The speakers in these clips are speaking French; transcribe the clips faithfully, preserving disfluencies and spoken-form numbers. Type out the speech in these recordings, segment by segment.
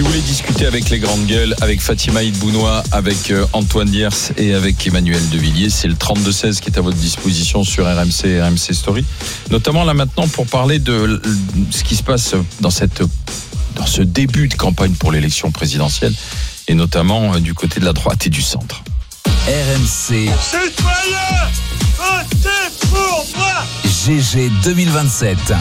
vous voulez discuter avec les grandes gueules, avec Fatima Idbounois, avec euh, Antoine Diers et avec Emmanuel Devilliers, c'est le trente-deux seize qui est à votre disposition sur R M C et R M C Story. Notamment là maintenant pour parler de ce qui se passe dans, cette, dans ce début de campagne pour l'élection présidentielle et notamment euh, du côté de la droite et du centre. R M C Citoyens, votez pour moi. G G deux mille vingt-sept.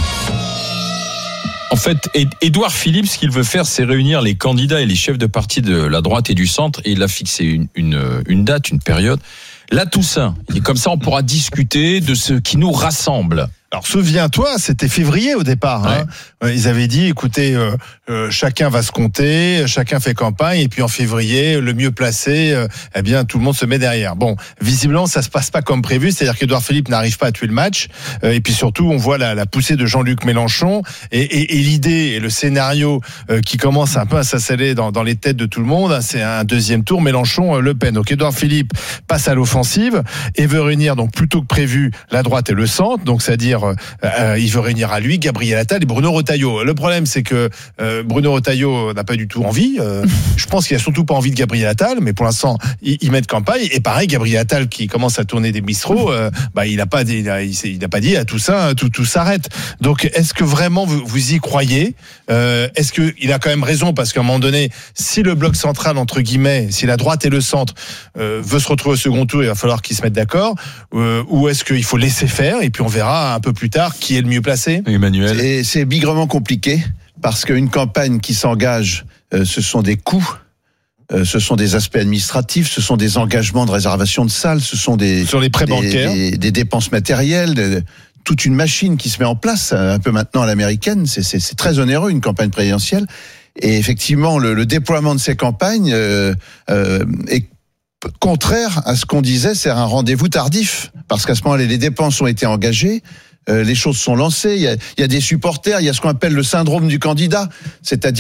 En fait, Édouard Philippe, ce qu'il veut faire, c'est réunir les candidats et les chefs de parti de la droite et du centre. Et il a fixé une, une, une date, une période. La Toussaint. Et comme ça, on pourra discuter de ce qui nous rassemble. Alors souviens-toi, c'était février au départ. Hein. Ouais. Ils avaient dit, écoutez, euh, euh, chacun va se compter, chacun fait campagne, et puis en février, le mieux placé, euh, eh bien tout le monde se met derrière. Bon, visiblement, ça se passe pas comme prévu, c'est-à-dire qu'Édouard Philippe n'arrive pas à tuer le match, euh, et puis surtout, on voit la, la poussée de Jean-Luc Mélenchon, et, et, et l'idée et le scénario euh, qui commence un peu à s'installer dans, dans les têtes de tout le monde, hein, c'est un deuxième tour Mélenchon-Le Pen. Donc Édouard Philippe passe à l'offensive et veut réunir donc plutôt que prévu la droite et le centre, donc c'est-à-dire Euh, il veut réunir à lui Gabriel Attal et Bruno Retailleau. Le problème, c'est que euh, Bruno Retailleau n'a pas du tout envie. Euh, je pense qu'il a surtout pas envie de Gabriel Attal, mais pour l'instant, il, il met de campagne. Et pareil, Gabriel Attal qui commence à tourner des bistrots, euh, bah il n'a pas, il a, il n'a pas dit à tout ça, tout, tout s'arrête. Donc, est-ce que vraiment vous, vous y croyez euh, Est-ce que il a quand même raison parce qu'à un moment donné, si le bloc central entre guillemets, si la droite et le centre euh, veut se retrouver au second tour, il va falloir qu'ils se mettent d'accord. Euh, ou est-ce qu'il faut laisser faire et puis on verra un peu plus tard qui est le mieux placé? Emmanuel. Et c'est bigrement compliqué parce qu'une campagne qui s'engage, euh, ce sont des coûts, euh, ce sont des aspects administratifs, ce sont des engagements de réservation de salles, ce sont des sur les prêts des, bancaires, des, des dépenses matérielles, de, toute une machine qui se met en place un peu maintenant à l'américaine. C'est, c'est, c'est très onéreux une campagne présidentielle. Et effectivement, le, le déploiement de ces campagnes euh, euh, est contraire à ce qu'on disait, c'est un rendez-vous tardif parce qu'à ce moment-là, les dépenses ont été engagées. Euh, les choses sont lancées, il y a, il y a des supporters, il y a ce qu'on appelle le syndrome du candidat, c'est-à-dire